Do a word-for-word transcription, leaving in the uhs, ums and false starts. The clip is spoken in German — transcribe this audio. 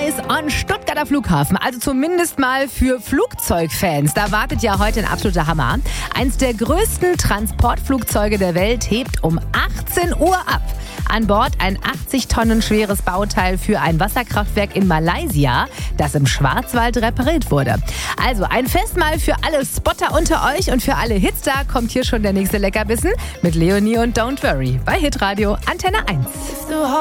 Neues am Stuttgarter Flughafen. Also zumindest mal für Flugzeugfans. Da wartet ja heute ein absoluter Hammer. Eins der größten Transportflugzeuge der Welt hebt um achtzehn Uhr ab. An Bord ein achtzig Tonnen schweres Bauteil für ein Wasserkraftwerk in Malaysia, das im Schwarzwald repariert wurde. Also ein Festmahl für alle Spotter unter euch und für alle Hitstar kommt hier schon der nächste Leckerbissen mit Leonie und Don't Worry bei Hitradio Antenne eins.